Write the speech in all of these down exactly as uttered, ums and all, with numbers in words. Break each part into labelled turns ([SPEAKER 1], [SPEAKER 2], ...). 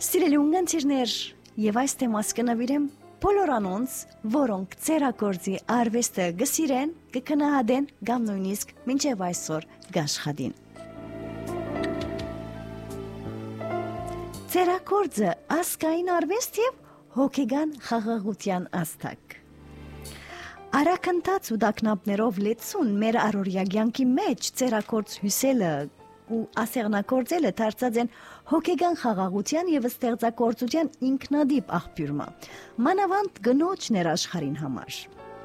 [SPEAKER 1] Սիրելի ունգընտիրներ, եւ այս թեմաս կնավիրեմ բոլոր անոնց, որոնք ծերակորձի արվեստը գսիրեն, կքնահատեն կամ նույնիսկ մինչև այսօր գաշխատին։ Ծերակորձը ազգային արվեստ եւ հոգեգան խաղաղության աստակ։ Արաքնթաց ու դակնապներով լեցուն մեր առօրյա կյանքի մեջ ծերակորձ հյուսելը ու ասեղնակորձելը դարձած են հոգեգան խաղաղության եւ ստեղծագործության ինքնադիպ աղբյուրը, մանավանդ գնոջ ներաշխարհին համար։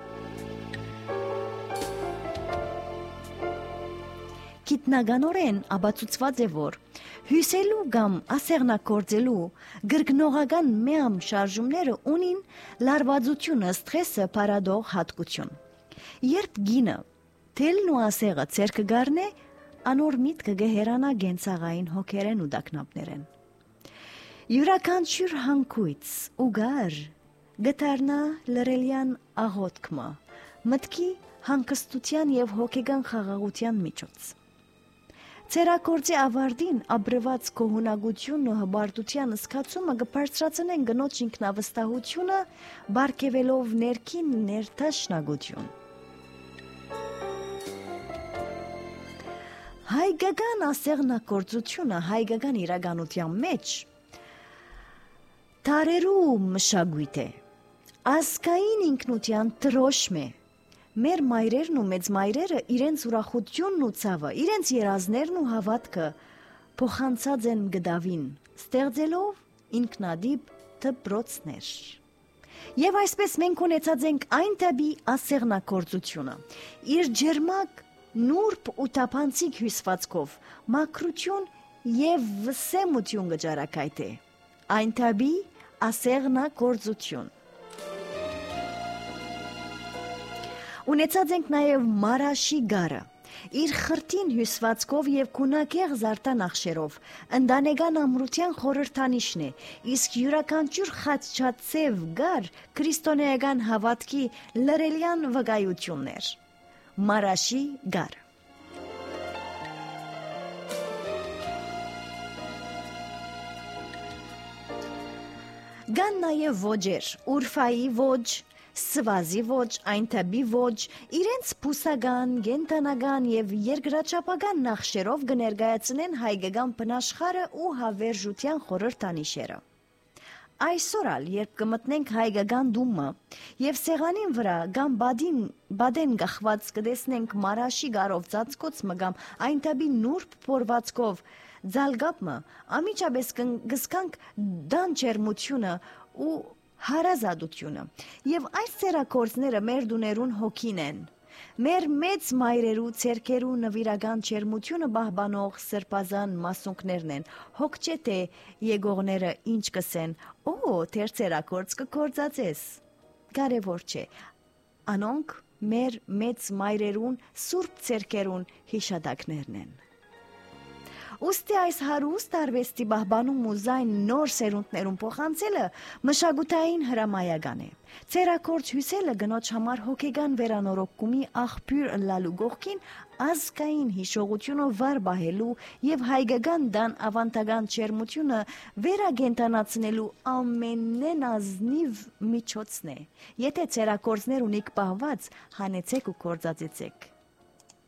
[SPEAKER 1] Գիտնականորեն ապացուցված է, որ հյուսելու կամ ասեղնակորձելու գրգնողական միամ շարժումները ունին լարվածությունը, սթրեսը բարադող հատկություն։ Երբ գինը թելն ու ասեղը ցերկը գարնե, անոր միտքը գեհերանա գենցաղային հոգերեն ու դակնապներեն։ Յուրաքանչյուր հանգույց ու գար գտարնա լրելյան աղոտքմը, մտքի հանգստության եւ հոգեգան խաղաղության միջոց։ Ծերակորձի ավարտին ապրված կողունակությունն ու հբարտության զգացումը կբարձրացնեն գնոջ ինքնավստահությունը, բարգեւելով ներքին ներդաշնակություն։ Հայկական ասեղնակորձությունը հայկական իրականության մեջ տարերու մշակույթ է, ազգային ինքնության տրոշմ է։ Մեր մայրերն ու մեծ մայրերը իրենց ուրախությունն ու ցավը, իրենց երազներն ու հավատքը փոխանցած են գդավին, ստեղծելով ինքնադիպ դպրոցներ։ Եվ այսպես մենք ունեցած ենք այն տիպի ասեղնակորձությունը, իր ջերմակ նուրբ ու տափանցիկ հյուսվածքով, մաքրություն եւ վսեմություն գճարակայտ է, այն տիպի ասեղնակորձություն։ Ունեցած ենք նաև մարաշի գարը, իր խրտին հյուսվածքով եւ քունակեղ զարտանախշերով, ընտանեկան ամրության խորհրդանիշն է, իսկ յուրաքանչյուր խաչացև գար քրիստոնեական հավատքի լրելյան վկայություններ։ Մարաշի գար։ Կան նաև ոճեր, ուրֆայի ոճ, սվազի ոճ, այն տիպի ոճ, իրենց բուսական, կենդանական եւ երկրաչափական նախշերով կներկայացնեն հայկական բնաշխարհը ու հավերժության խորհրդանիշերը։ Այսօր ալ, երբ կմտնենք հայկական դումը եւ սեղանին վրա կամ բադին բադեն գախված կտեսնենք մարաշի գարով ծածկոց մգամ այն տիպի նուրբ փորվածքով ձալգապը, ամիջապես կզգանք դան ջերմությունը ու հարազատությունը, եւ այս ծերակորձները մեր դուներուն հոգին են, մեր մեծ մայրերու ցերկերու նվիրական ջերմությունը բահբանող սրբազան մասունքներն են, հոգ չէ թե եկողները ինչ կսեն, օ, թեր ծերակորձ կկործածես, կարևոր չէ, անոնք մեր մեծ մայրերուն սուրբ ցերկերուն հիշատակներն են։ Ուստի այս հարուստ արվեստի բահբանում ու զայն նոր սերունդներուն փոխանցելը մշակութային հրամայական է։ Ծերակորձ հյուսելը գնոջ համար հոգեգան վերանորոգումի աղբյուր ըլլալու գողքին ազգային հիշողությունը վար բահելու եւ հայկական դան ավանդական ջերմությունը վերագենտանացնելու ամենեն ազնիվ միջոցն է։ Եթե ծերակորձներ ունիք պահված, հանեցեք ու կործածեցեք։